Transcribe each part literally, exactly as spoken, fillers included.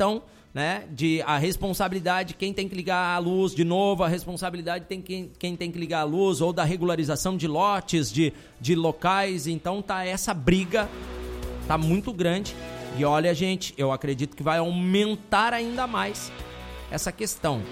questão, né, de a responsabilidade, quem tem que ligar a luz, de novo, a responsabilidade tem quem, quem tem que ligar a luz, ou da regularização de lotes, de, de locais. Então tá essa briga, tá muito grande. E olha, gente, eu acredito que vai aumentar ainda mais essa questão.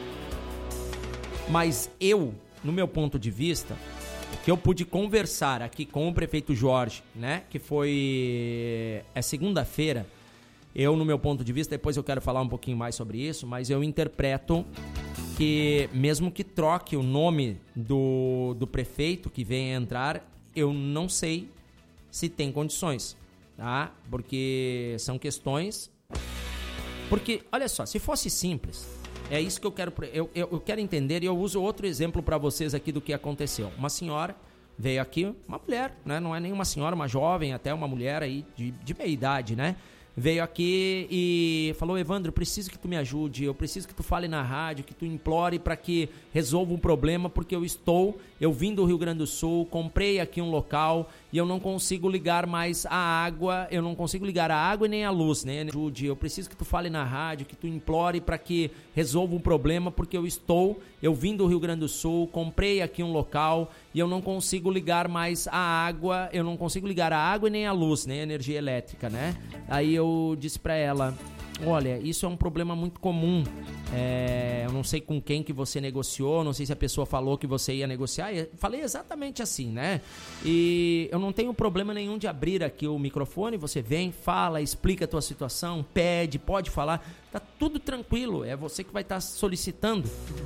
Mas eu, no meu ponto de vista, que eu pude conversar aqui com o prefeito Jorge, né, que foi é segunda-feira, eu, no meu ponto de vista, depois eu quero falar um pouquinho mais sobre isso, mas eu interpreto que, mesmo que troque o nome do, do prefeito que venha entrar, eu não sei se tem condições, tá? Porque são questões... Porque, olha só, se fosse simples, é isso que eu quero, eu, eu, eu quero entender, e eu uso outro exemplo para vocês aqui do que aconteceu. Uma senhora veio aqui, uma mulher, né? Não é nem uma senhora, uma jovem, até uma mulher aí de, de meia idade, né? Veio aqui e falou: Evandro, eu preciso que tu me ajude, eu preciso que tu fale na rádio, que tu implore para que resolva um problema, porque eu estou, eu vim do Rio Grande do Sul, comprei aqui um local e eu não consigo ligar mais a água, eu não consigo ligar a água e nem a luz, né? Ajude, eu preciso que tu fale na rádio, que tu implore para que resolva um problema, porque eu estou, eu vim do Rio Grande do Sul, comprei aqui um local e eu não consigo ligar mais a água, eu não consigo ligar a água e nem a luz, nem a energia elétrica, né? Aí eu disse para ela: olha, isso é um problema muito comum, é, eu não sei com quem que você negociou, não sei se a pessoa falou que você ia negociar, eu falei exatamente assim, né? E eu não tenho problema nenhum de abrir aqui o microfone, você vem, fala, explica a tua situação, pede, pode falar, tá tudo tranquilo, é você que vai estar solicitando.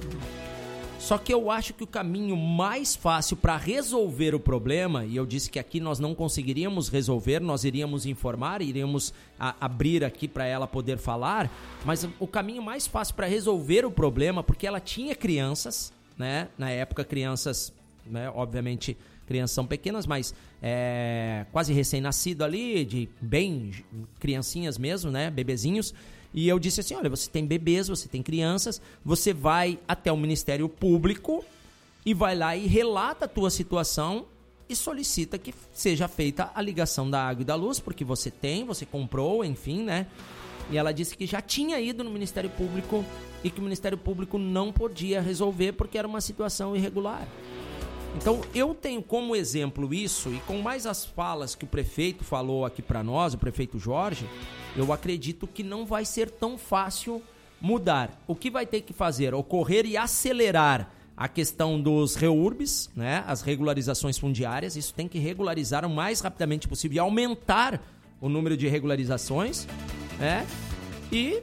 Só que eu acho que o caminho mais fácil para resolver o problema, e eu disse que aqui nós não conseguiríamos resolver, nós iríamos informar, iríamos a, abrir aqui para ela poder falar, mas o caminho mais fácil para resolver o problema, porque ela tinha crianças, né? Na época crianças, né? Obviamente crianças são pequenas, mas é, quase recém-nascido ali, de bem criancinhas mesmo, né? Bebezinhos. E eu disse assim: olha, você tem bebês, você tem crianças, você vai até o Ministério Público e vai lá e relata a tua situação e solicita que seja feita a ligação da água e da luz, porque você tem, você comprou, enfim, né? E ela disse que já tinha ido no Ministério Público e que o Ministério Público não podia resolver porque era uma situação irregular. Então, eu tenho como exemplo isso, e com mais as falas que o prefeito falou aqui para nós, o prefeito Jorge, eu acredito que não vai ser tão fácil mudar. O que vai ter que fazer? Ocorrer e acelerar a questão dos REURBs, né? As regularizações fundiárias, isso tem que regularizar o mais rapidamente possível e aumentar o número de regularizações, né? E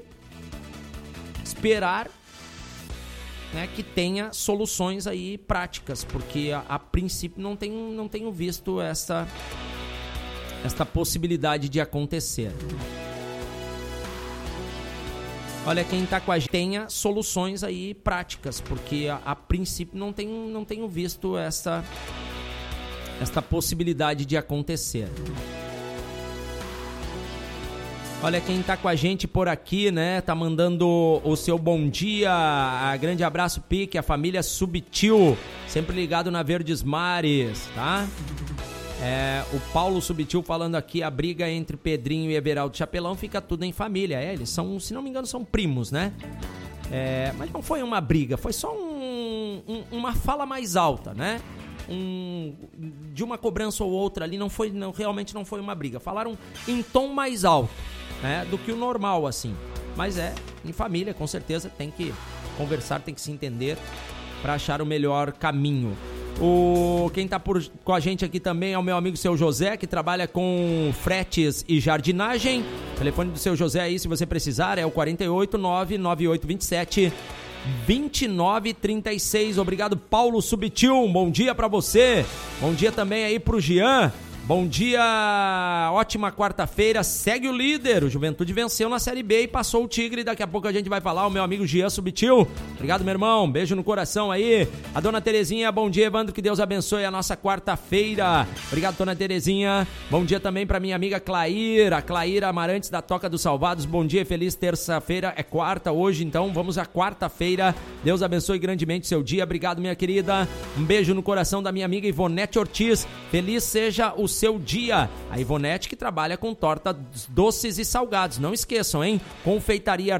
esperar, né, que tenha soluções aí práticas, porque a, a princípio não tenho, não tenho visto essa, essa possibilidade de acontecer. Olha, quem está com a gente tenha soluções aí práticas, porque a, a princípio não tenho, não tenho visto essa, essa possibilidade de acontecer. Olha quem tá com a gente por aqui, né? Tá mandando o seu bom dia. A grande abraço, Pique, a família Subtil, sempre ligado na Verdes Mares, tá? É, o Paulo Subtil falando aqui: a briga entre Pedrinho e Everaldo Chapelão fica tudo em família. É, eles são, se não me engano, são primos, né? É, mas não foi uma briga, foi só um, um, uma fala mais alta, né? Um, de uma cobrança ou outra ali, não foi, não, realmente não foi uma briga. Falaram em tom mais alto, né, do que o normal, assim. Mas é, em família, com certeza, tem que conversar, tem que se entender para achar o melhor caminho. O, quem tá por, com a gente aqui também é o meu amigo Seu José, que trabalha com fretes e jardinagem. O telefone do Seu José aí, se você precisar, é o quatro oito nove, nove oito dois sete, dois nove três seis. Obrigado, Paulo Subtil, um bom dia pra você. Bom dia também aí pro Jean. Bom dia, ótima quarta-feira, segue o líder, o Juventude venceu na Série B e passou o Tigre, daqui a pouco a gente vai falar, o meu amigo Jean Subtil. Obrigado, meu irmão, beijo no coração aí. A dona Terezinha, bom dia, Evandro, que Deus abençoe a nossa quarta-feira. Obrigado, dona Terezinha. Bom dia também pra minha amiga Claíra, a Claíra Amarantes da Toca dos Salvados. Bom dia, feliz terça-feira, é quarta hoje, então vamos à quarta-feira. Deus abençoe grandemente seu dia, obrigado, minha querida. Um beijo no coração da minha amiga Ivonete Ortiz, feliz seja o seu dia. A Ivonete que trabalha com torta doces e salgados, não esqueçam, hein? Confeitaria